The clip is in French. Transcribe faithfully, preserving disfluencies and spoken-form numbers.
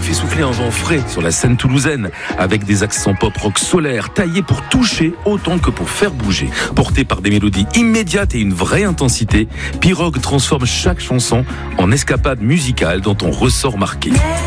fait souffler un vent frais sur la scène toulousaine, avec des accents pop rock solaires, taillés pour toucher autant que pour faire bouger. Porté par des mélodies immédiates et une vraie intensité, Pirogue transforme chaque chanson en escapade musicale dont on ressort marqué.